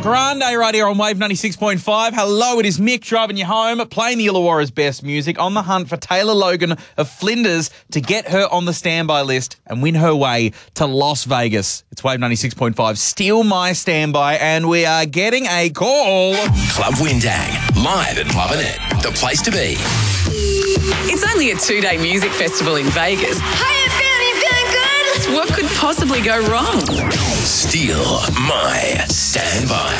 Grande right here on Wave 96.5. Hello, it is Mick driving you home, playing the Illawarra's best music, on the hunt for Taylor Logan of Flinders to get her on the standby list and win her way to Las Vegas. It's Wave 96.5, Steal My Standby, and we are getting a call. Club Windang, live at Lovin' It, the place to be. It's only a 2-day music festival in Vegas. How you feeling good? What could possibly go wrong? Steal My Standby.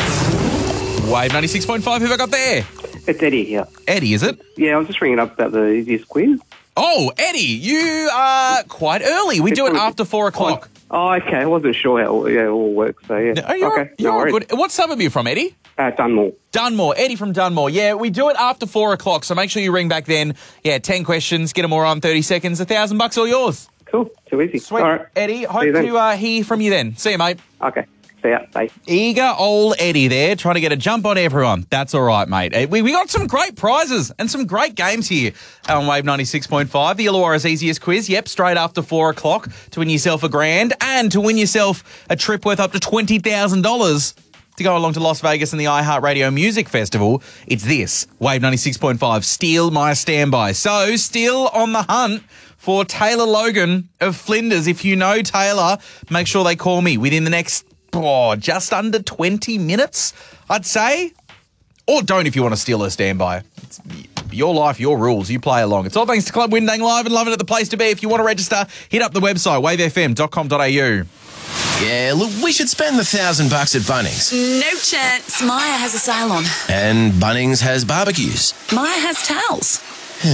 Wave 96.5, who have I got there? It's Eddie here. Eddie, is it? Yeah, I was just ringing up about the easiest quiz. Oh, Eddie, you are quite early. We do it after 4 o'clock. Oh, okay. I wasn't sure how it all works, so yeah. Oh, you're no worries. good. What suburb are you from, Eddie? Dunmore. Dunmore. Eddie from Dunmore. Yeah, we do it after 4 o'clock, so make sure you ring back then. Yeah, 10 questions, get them all on 30 seconds, $1,000 all yours. Cool. Too easy. Sweet. All right. Eddie, hope to hear from you then. See you, mate. Okay. See ya. Bye. Eager old Eddie there, trying to get a jump on everyone. That's all right, mate. We got some great prizes and some great games here on Wave 96.5. The Illawarra's easiest quiz. Yep, straight after 4 o'clock to win yourself $1,000 and to win yourself a trip worth up to $20,000 to go along to Las Vegas and the iHeartRadio Music Festival. It's this, Wave 96.5, Steal My Standby. So, still on the hunt for Taylor Logan of Flinders. If you know Taylor, make sure they call me within the next just under 20 minutes, I'd say. Or don't if you want to steal her standby. It's your life, your rules. You play along. It's all thanks to Club Windang Live and Loving It, the place to be. If you want to register, hit up the website, wavefm.com.au. Yeah, look, we should spend the $1,000 at Bunnings. No chance. Maya has a sale on. And Bunnings has barbecues. Maya has towels.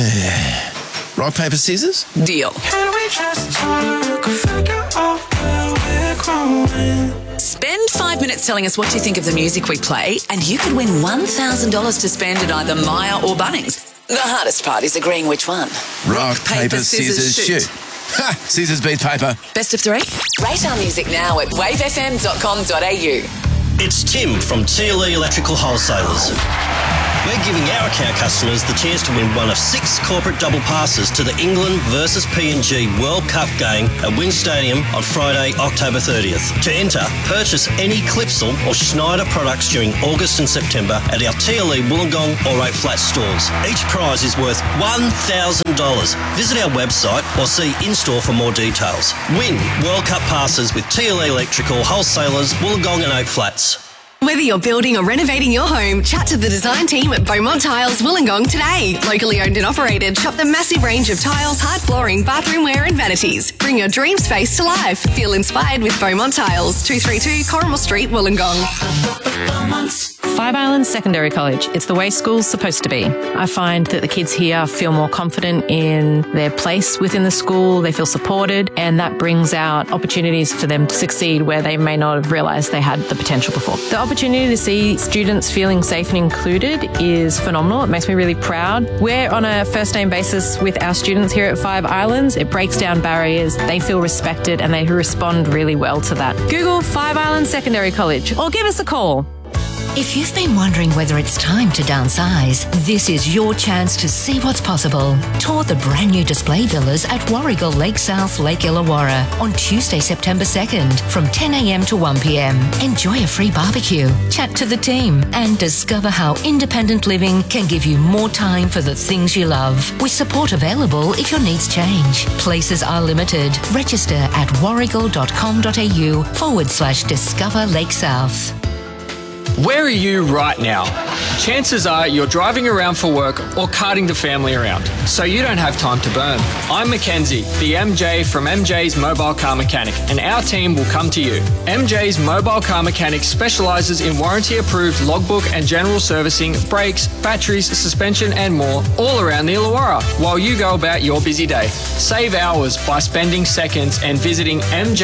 Rock, paper, scissors? Deal. Can we just talk, figure out where we're growing? Spend 5 minutes telling us what you think of the music we play, and you could win $1,000 to spend at either Maya or Bunnings. The hardest part is agreeing which one. Rock, paper, scissors, shoot. Ha! Scissors beat paper. Best of 3? Rate our music now at wavefm.com.au. It's Tim from TLE Electrical Wholesalers. We're giving our account customers the chance to win one of 6 corporate double passes to the England versus PNG World Cup game at Wynn Stadium on Friday, October 30th. To enter, purchase any Clipsal or Schneider products during August and September at our TLE Wollongong or 8 Flat stores. Each prize is worth $1,000. Visit our website or see in-store for more details. Win World Cup passes with TLE Electrical Wholesalers, Wollongong and 8 Flats. Whether you're building or renovating your home, chat to the design team at Beaumont Tiles Wollongong today. Locally owned and operated, shop the massive range of tiles, hard flooring, bathroomware and vanities. Bring your dream space to life. Feel inspired with Beaumont Tiles, 232 Corrimal Street, Wollongong. Five Islands Secondary College. It's the way school's supposed to be. I find that the kids here feel more confident in their place within the school. They feel supported, and that brings out opportunities for them to succeed where they may not have realised they had the potential before. The opportunity to see students feeling safe and included is phenomenal. It makes me really proud. We're on a first-name basis with our students here at Five Islands. It breaks down barriers. They feel respected, and they respond really well to that. Google Five Islands Secondary College or give us a call. If you've been wondering whether it's time to downsize, this is your chance to see what's possible. Tour the brand new display villas at Warrigal Lake South, Lake Illawarra on Tuesday, September 2nd from 10 a.m. to 1 p.m. Enjoy a free barbecue, chat to the team, and discover how independent living can give you more time for the things you love. With support available if your needs change. Places are limited. Register at warrigal.com.au/Discover Lake South. Where are you right now? Chances are you're driving around for work or carting the family around, so you don't have time to burn. I'm Mackenzie, the MJ from MJ's Mobile Car Mechanic, and our team will come to you. MJ's Mobile Car Mechanic specialises in warranty-approved logbook and general servicing, brakes, batteries, suspension and more, all around the Illawarra, while you go about your busy day. Save hours by spending seconds and visiting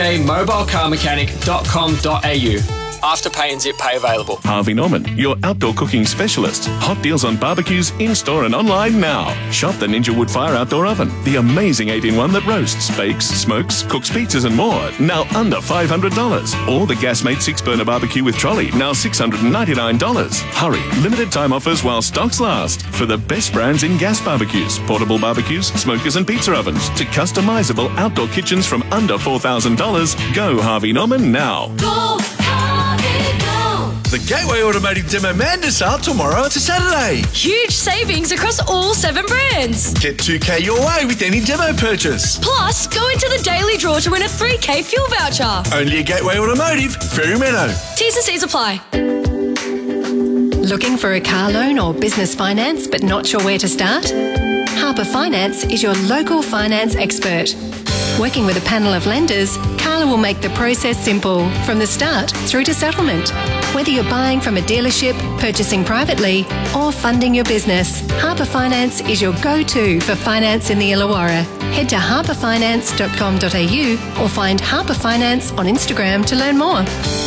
mjmobilecarmechanic.com.au. Afterpay and Zip Pay available. Harvey Norman, your outdoor cooking specialist. Hot deals on barbecues in-store and online now. Shop the Ninja Wood Fire Outdoor Oven, the amazing 8-in-1 that roasts, bakes, smokes, cooks pizzas and more, now under $500. Or the Gasmate 6-burner barbecue with trolley, now $699. Hurry, limited time offers while stocks last. For the best brands in gas barbecues, portable barbecues, smokers and pizza ovens, to customizable outdoor kitchens from under $4,000, go Harvey Norman now. Go! The Gateway Automotive Demo Madness are tomorrow to Saturday. Huge savings across all 7 brands. Get $2K your way with any demo purchase. Plus, go into the daily draw to win a $3K fuel voucher. Only at Gateway Automotive, Ferry Meadow. T's and C's apply. Looking for a car loan or business finance but not sure where to start? Harper Finance is your local finance expert. Working with a panel of lenders, Carla will make the process simple from the start through to settlement. Whether you're buying from a dealership, purchasing privately, or funding your business, Harper Finance is your go-to for finance in the Illawarra. Head to harperfinance.com.au or find Harper Finance on Instagram to learn more.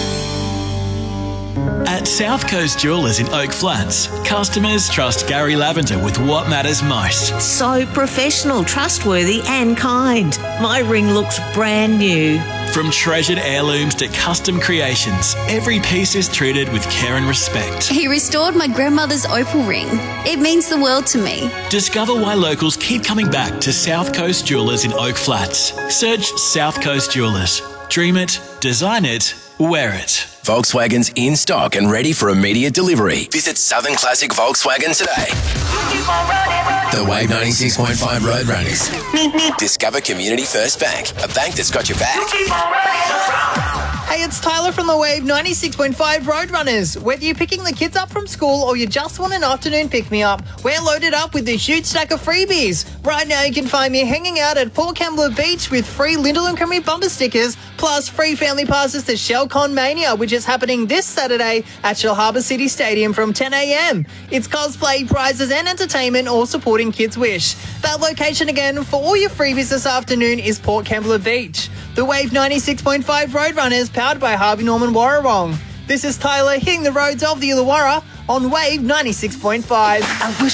At South Coast Jewellers in Oak Flats, customers trust Gary Lavender with what matters most. So professional, trustworthy and kind. My ring looks brand new. From treasured heirlooms to custom creations, every piece is treated with care and respect. He restored my grandmother's opal ring. It means the world to me. Discover why locals keep coming back to South Coast Jewellers in Oak Flats. Search South Coast Jewellers. Dream it, design it, wear it. Volkswagen's in stock and ready for immediate delivery. Visit Southern Classic Volkswagen today. The Wave 96.5 Roadrunners. Discover Community First Bank, a bank that's got your back. Hey, it's Tyler from the Wave 96.5 Roadrunners. Whether you're picking the kids up from school or you just want an afternoon pick-me-up, we're loaded up with a huge stack of freebies. Right now you can find me hanging out at Port Kembla Beach with free Lyndall and Creamy bumper stickers, plus free family passes to Shellcon Mania, which is happening this Saturday at Shell Harbour City Stadium from 10 a.m. It's cosplay, prizes and entertainment, all supporting Kids Wish. That location again for all your freebies this afternoon is Port Kembla Beach. The Wave 96.5 Roadrunners, powered by Harvey Norman Warrawong. This is Tyler hitting the roads of the Illawarra on Wave 96.5. I wish